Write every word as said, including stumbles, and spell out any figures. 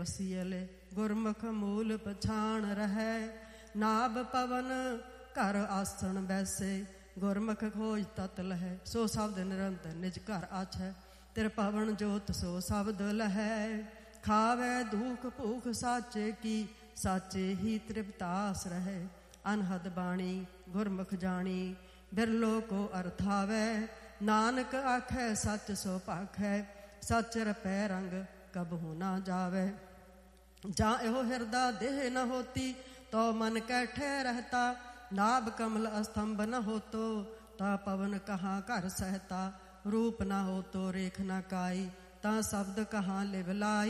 ਵਸੀਲੇ। ਗੁਰਮੁਖ ਮੂਲ ਪਛਾਣ ਰਹੈ, ਨਾਭ ਪਵਨ ਘਰ ਆਸਣ ਬੈਸੇ। ਗੁਰਮੁਖ ਖੋਜ ਤਤ ਲਹੈ, ਸੋ ਸ਼ਬਦ ਨਿਰੰਤਰ ਨਿਜ ਘਰ ਆਛੈ। ਤਿਰ ਪਵਨ ਜੋਤ ਸੋ ਸ਼ਬਦ ਲਹੈ, ਖਾਵੈ ਦੁਖ ਭੂਖ ਸਾਚੇ ਕੀ। ਸਾਚੇ ਹੀ ਤ੍ਰਿਪਤਾਸ ਰਹੈ, ਅਨਹਦ ਬਾਣੀ ਗੁਰਮੁਖ ਜਾਣੀ। ਬਿਰਲੋ ਕੋ ਅਰਥਾਵੈ, ਨਾਨਕ ਆਖੈ ਸੱਚ ਸੋ ਭਾਖੈ। ਸੱਚ ਰਪੈ ਰੰਗ ਕਬਹੂ ਨਾ ਜਾਵੈ, ਜਾਂ ਇਹੋ ਹਿਰਦਾ ਦੇਹ ਨ ਹੋਤੀ। ਤੋ ਮਨ ਕੈਠੇ ਰਹਤਾ, ਨਾਭ ਕਮਲ ਅਸਤੰਭ ਨ ਹੋਤੋ। ਤਾ ਪਵਨ ਕਹਾਂ ਘਰ ਸਹਿਤਾ, ਰੂਪ ਨਾ ਹੋਤੋ ਰੇਖ ਨਾ ਕਾਈ। ਤਾਂ ਸ਼ਬਦ ਕਹਾਂ ਲਿਵ लाई।